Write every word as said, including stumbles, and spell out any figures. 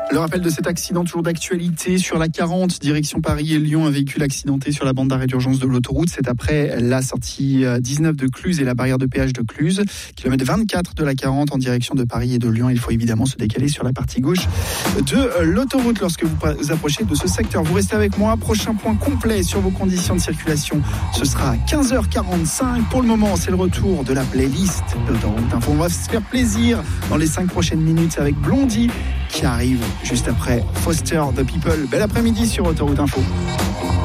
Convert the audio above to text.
Le rappel de cet accident toujours d'actualité sur la quarante, direction Paris et Lyon, un véhicule accidenté sur la bande d'arrêt d'urgence de l'autoroute. C'est après la sortie dix-neuf de Cluse et la barrière de péage de Cluse. Kilomètre vingt-quatre de la quarante en direction de Paris et de Lyon. Il faut évidemment se décaler sur la partie gauche de l'autoroute lorsque vous vous approchez de ce secteur. Vous restez avec moi. Prochain point complet sur vos conditions de circulation. Ce sera à quinze heures quarante-cinq. Pour le moment, c'est le retour de la playlist d'Autoroute Info. On va se faire plaisir dans les cinq prochaines minutes avec Blondie qui arrive juste après Foster the People. Bel après-midi sur Autoroute Info.